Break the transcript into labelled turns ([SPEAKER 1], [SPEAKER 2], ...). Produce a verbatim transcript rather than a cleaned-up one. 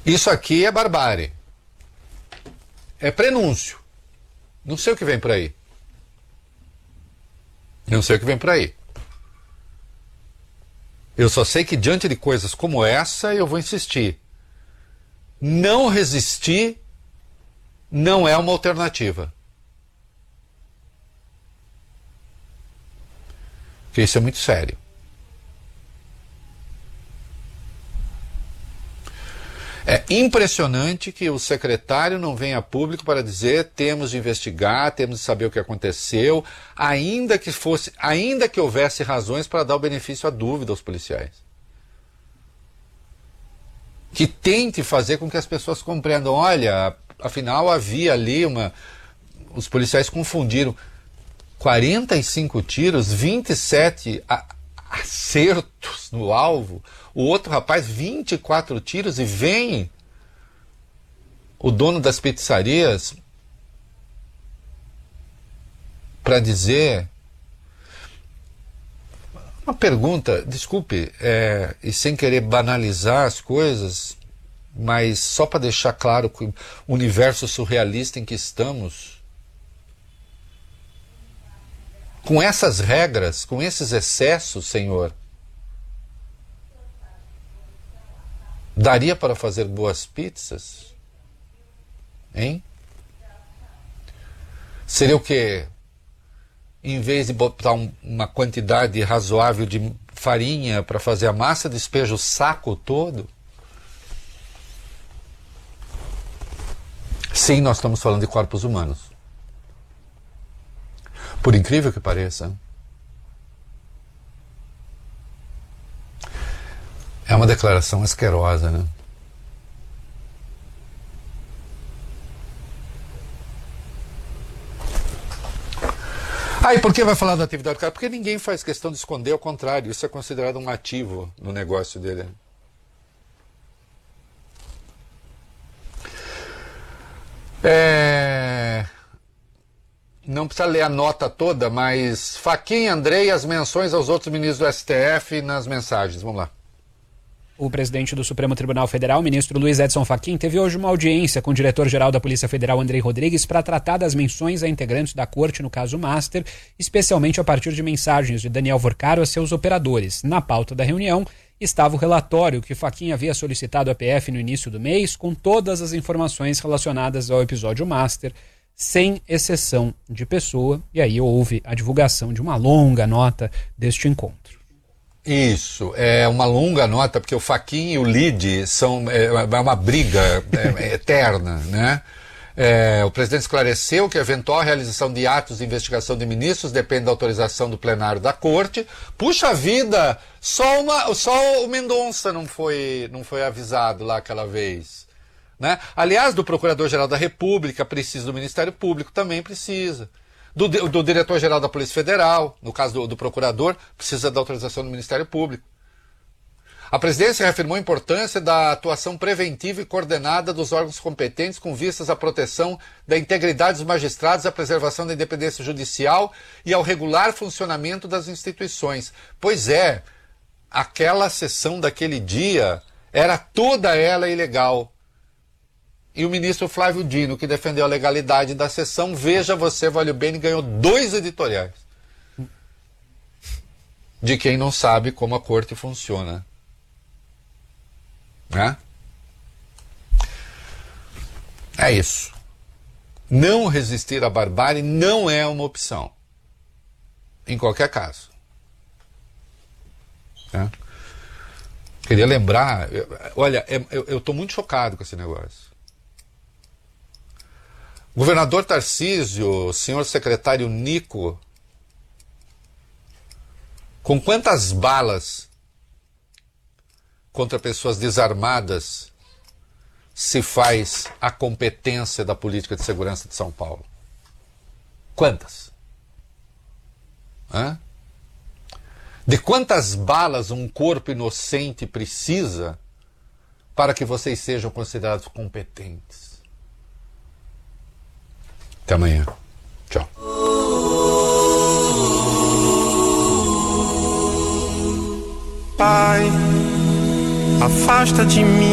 [SPEAKER 1] Isso aqui é barbárie. É prenúncio. Não sei o que vem por aí. Não sei o que vem por aí. Eu só sei que diante de coisas como essa eu vou insistir. Não resistir não é uma alternativa. Porque isso é muito sério. É impressionante que o secretário não venha a público para dizer temos de investigar, temos de saber o que aconteceu, ainda que fosse, ainda que houvesse razões para dar o benefício à dúvida aos policiais. Que tente fazer com que as pessoas compreendam, olha, afinal havia ali uma... Os policiais confundiram quarenta e cinco tiros, vinte e sete acertos no alvo. O outro rapaz, vinte e quatro tiros, e vem o dono das pizzarias para dizer... Uma pergunta, desculpe, é, e sem querer banalizar as coisas, mas só para deixar claro que o universo surrealista em que estamos, com essas regras, com esses excessos, Senhor, daria para fazer boas pizzas? Hein? Seria o quê? Em vez de botar um, uma quantidade razoável de farinha para fazer a massa, despeja o saco todo? Sim, nós estamos falando de corpos humanos. Por incrível que pareça. É uma declaração asquerosa, né? Ah, e por que vai falar da atividade do cara? Porque ninguém faz questão de esconder, ao contrário, isso é considerado um ativo no negócio dele. É... Não precisa ler a nota toda, mas Fachin, Andrei, as menções aos outros ministros do S T F nas mensagens. Vamos lá.
[SPEAKER 2] O presidente do Supremo Tribunal Federal, ministro Luiz Edson Fachin, teve hoje uma audiência com o diretor-geral da Polícia Federal, Andrei Rodrigues, para tratar das menções a integrantes da corte no caso Master, especialmente a partir de mensagens de Daniel Vorcaro a seus operadores. Na pauta da reunião estava o relatório que Fachin havia solicitado à P F no início do mês, com todas as informações relacionadas ao episódio Master, sem exceção de pessoa, e aí houve a divulgação de uma longa nota deste encontro.
[SPEAKER 1] Isso, é uma longa nota, porque o Fachin e o Lide são é, é uma briga é, é eterna, né? É, o presidente esclareceu que a eventual realização de atos de investigação de ministros depende da autorização do plenário da corte. Puxa vida, só, uma, só o Mendonça não foi, não foi avisado lá aquela vez, né? Aliás, do Procurador-Geral da República precisa, do Ministério Público também precisa. Do, do diretor-geral da Polícia Federal, no caso do, do procurador, precisa da autorização do Ministério Público. A presidência reafirmou a importância da atuação preventiva e coordenada dos órgãos competentes com vistas à proteção da integridade dos magistrados, à preservação da independência judicial e ao regular funcionamento das instituições. Pois é, aquela sessão daquele dia era toda ela ilegal. E o ministro Flávio Dino, que defendeu a legalidade da sessão, veja você, vale o bem, ganhou dois editoriais. De quem não sabe como a corte funciona. Né? É isso. Não resistir à barbárie não é uma opção. Em qualquer caso. Né? Queria lembrar... Olha, eu estou muito chocado com esse negócio. Governador Tarcísio, senhor secretário Nico, com quantas balas contra pessoas desarmadas se faz a competência da política de segurança de São Paulo? Quantas? Hã? De quantas balas um corpo inocente precisa para que vocês sejam considerados competentes? Até amanhã. Tchau.
[SPEAKER 3] Pai, afasta de mim